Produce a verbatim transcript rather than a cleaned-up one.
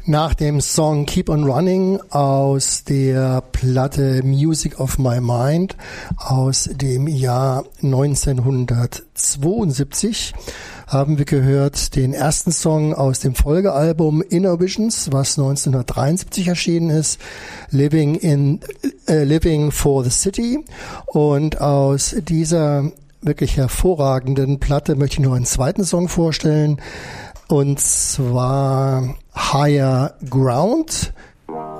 Nach dem Song Keep on Running aus der Platte Music of My Mind aus dem Jahr neunzehnhundertzweiundsiebzig haben wir gehört den ersten Song aus dem Folgealbum Inner Visions, was neunzehnhundertdreiundsiebzig erschienen ist, Living in äh, Living for the City. Und aus dieser wirklich hervorragenden Platte möchte ich noch einen zweiten Song vorstellen, und zwar Higher Ground.